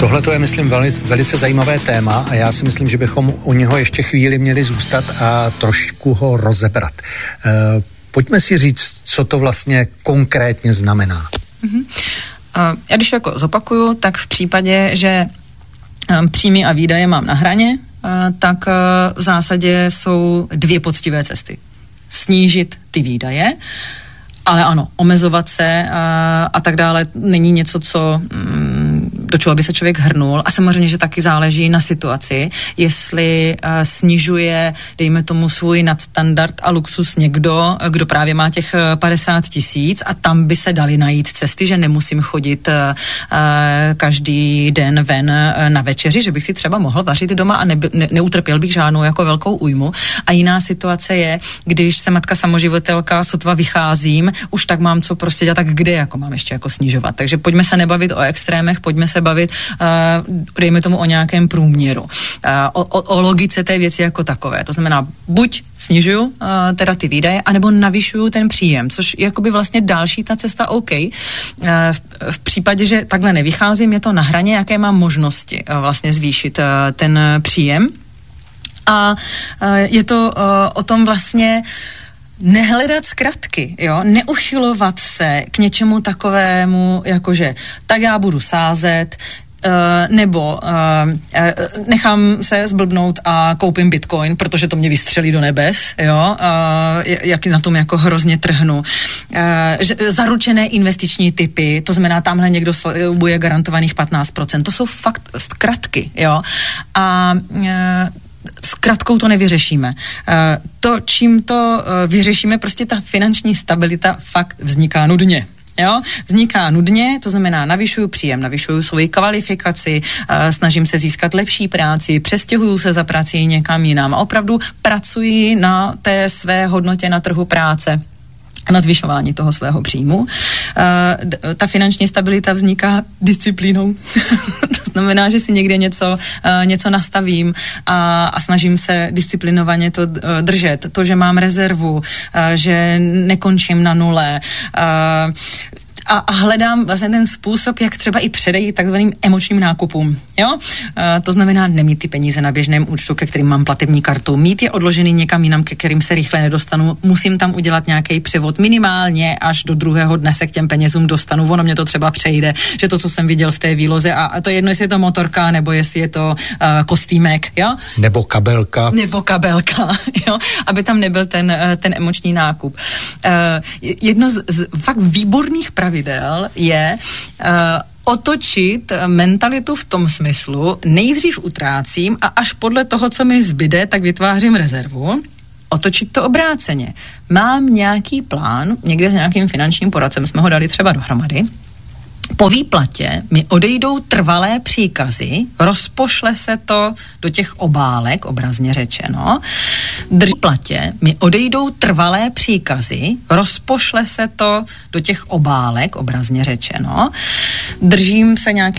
Tohle to je, myslím, velice zajímavé téma a já si myslím, že bychom u něho ještě chvíli měli zůstat a trošku ho rozebrat. Pojďme si říct, co to vlastně konkrétně znamená. Já když jako zopakuju, tak v případě, že příjmy a výdaje mám na hraně, tak v zásadě jsou dvě poctivé cesty. Snížit ty výdaje, ale ano, omezovat se a tak dále není něco, do čeho by se člověk hrnul. A samozřejmě, že taky záleží na situaci, jestli snižuje, dejme tomu, svůj nadstandard a luxus někdo, kdo právě má těch 50 000 a tam by se daly najít cesty, že nemusím chodit každý den ven na večeři, že bych si třeba mohl vařit doma a neutrpěl bych žádnou jako velkou újmu. A jiná situace je, když jsem matka samoživitelka, sotva vycházím, už tak mám co prostě dělat, tak kde jako mám ještě jako snižovat. Takže pojďme se nebavit o extrémech, pojďme se bavit, dejme tomu o nějakém průměru. O logice té věci jako takové. To znamená, buď snižuju teda ty výdaje, anebo navyšuju ten příjem, což je jakoby vlastně další ta cesta OK. V případě, že takhle nevycházím, je to na hraně, jaké mám možnosti vlastně zvýšit ten příjem. A je to o tom vlastně nehledat zkratky, jo, neuchylovat se k něčemu takovému, jakože tak já budu sázet, nebo nechám se zblbnout a koupím bitcoin, protože to mě vystřelí do nebes, jo, jak na tom jako hrozně trhnu. Zaručené investiční typy, to znamená, tamhle někdo slibuje garantovaných 15%, to jsou fakt zkratky, jo, a zkratkou to nevyřešíme. To, čím to vyřešíme, prostě ta finanční stabilita fakt vzniká nudně. Jo? Vzniká nudně, to znamená navyšuju příjem, navyšuju svoji kvalifikaci, snažím se získat lepší práci, přestěhuju se za prací někam jinam a opravdu pracuji na té své hodnotě na trhu práce a na zvyšování toho svého příjmu. Ta finanční stabilita vzniká disciplínou. To znamená, že si někde něco nastavím a snažím se disciplinovaně to držet. To, že mám rezervu, že nekončím na nule, a hledám vlastně ten způsob, jak třeba i předejít takzvaným emočním nákupům. Jo? To znamená nemít ty peníze na běžném účtu, ke kterým mám platební kartu, mít je odložený někam jinam, ke kterým se rychle nedostanu, musím tam udělat nějaký převod, minimálně až do druhého dne se k těm penězům dostanu, ono mě to třeba přejde, že to, co jsem viděl v té výloze, a to jedno, jestli je to motorka, nebo jestli je to kostýmek, jo? Nebo kabelka, jo? Aby tam nebyl ten emoční nákup. Jedno z fakt výborných pravidel je otočit mentalitu v tom smyslu, nejdřív utrácím a až podle toho, co mi zbyde, tak vytvářím rezervu. Otočit to obráceně. Mám nějaký plán, někde s nějakým finančním poradcem jsme ho dali třeba dohromady. Po výplatě mi odejdou trvalé příkazy, rozpošle se to do těch obálek, obrazně řečeno. Výplatě mi odejdou trvalé příkazy, rozpošle se to do těch obálek, obrazně řečeno. Držím se nějak